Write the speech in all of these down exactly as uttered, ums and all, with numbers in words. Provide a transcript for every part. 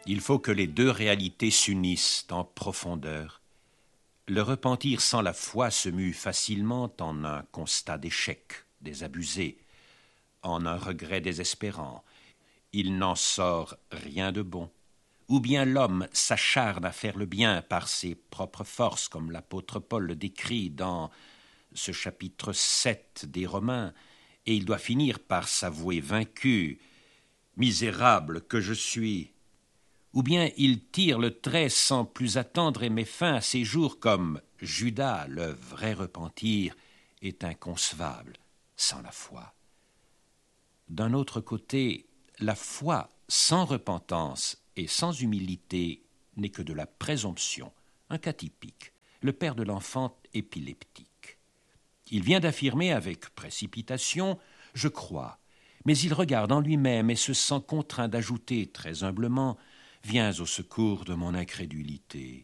Il faut que les deux réalités s'unissent en profondeur. Le repentir sans la foi se mue facilement en un constat d'échec, des abusés, en un regret désespérant. Il n'en sort rien de bon. Ou bien l'homme s'acharne à faire le bien par ses propres forces, comme l'apôtre Paul le décrit dans ce chapitre sept des Romains, et il doit finir par s'avouer vaincu, misérable que je suis. Ou bien il tire le trait sans plus attendre et met fin à ses jours comme Judas. Le vrai repentir est inconcevable sans la foi. D'un autre côté, la foi sans repentance et sans humilité n'est que de la présomption, un cas typique, le père de l'enfant épileptique. Il vient d'affirmer avec précipitation « je crois », mais il regarde en lui-même et se sent contraint d'ajouter très humblement « viens au secours de mon incrédulité ».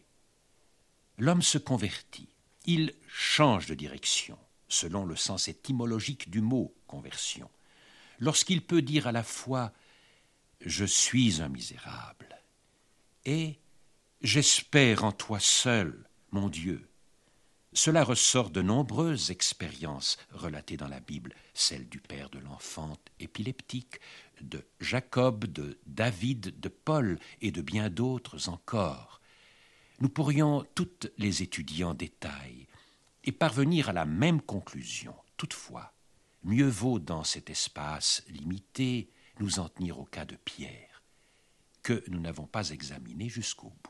L'homme se convertit, il change de direction, selon le sens étymologique du mot « conversion ». Lorsqu'il peut dire à la fois « je suis un misérable » et « j'espère en toi seul, mon Dieu ». Cela ressort de nombreuses expériences relatées dans la Bible, celles du père de l'enfant épileptique, de Jacob, de David, de Paul et de bien d'autres encore. Nous pourrions toutes les étudier en détail et parvenir à la même conclusion. Toutefois, mieux vaut dans cet espace limité nous en tenir au cas de Pierre, que nous n'avons pas examiné jusqu'au bout.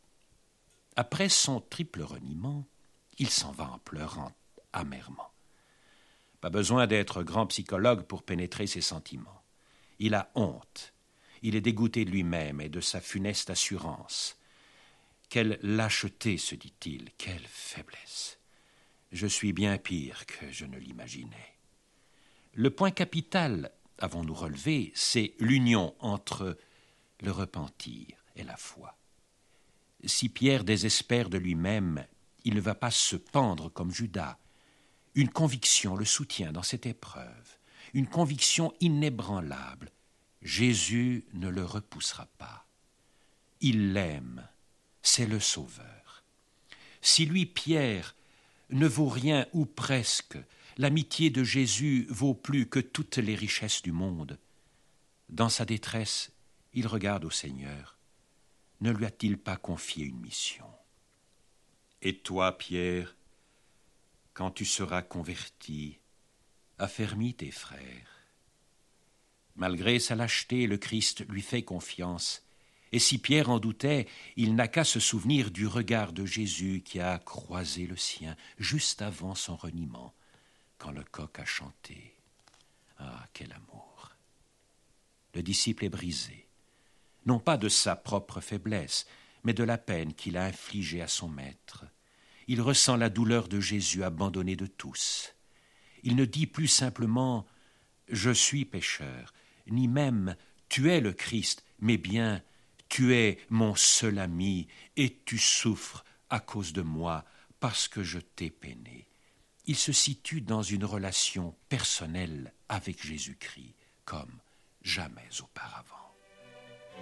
Après son triple reniement, il s'en va en pleurant amèrement. Pas besoin d'être grand psychologue pour pénétrer ses sentiments. Il a honte. Il est dégoûté de lui-même et de sa funeste assurance. Quelle lâcheté, se dit-il, quelle faiblesse. Je suis bien pire que je ne l'imaginais. Le point capital, avons-nous relevé, c'est l'union entre le repentir et la foi. Si Pierre désespère de lui-même, il ne va pas se pendre comme Judas. Une conviction le soutient dans cette épreuve, une conviction inébranlable. Jésus ne le repoussera pas. Il l'aime, c'est le Sauveur. Si lui, Pierre, ne vaut rien ou presque, l'amitié de Jésus vaut plus que toutes les richesses du monde. Dans sa détresse, il regarde au Seigneur. Ne lui a-t-il pas confié une mission ? Et toi, Pierre, quand tu seras converti, affermis tes frères. Malgré sa lâcheté, le Christ lui fait confiance, et si Pierre en doutait, il n'a qu'à se souvenir du regard de Jésus qui a croisé le sien juste avant son reniement, quand le coq a chanté. Ah, quel amour! Le disciple est brisé, non pas de sa propre faiblesse, mais de la peine qu'il a infligée à son maître. Il ressent la douleur de Jésus abandonné de tous. Il ne dit plus simplement « je suis pécheur », ni même « tu es le Christ », mais bien « tu es mon seul ami et tu souffres à cause de moi parce que je t'ai peiné ». Il se situe dans une relation personnelle avec Jésus-Christ comme jamais auparavant.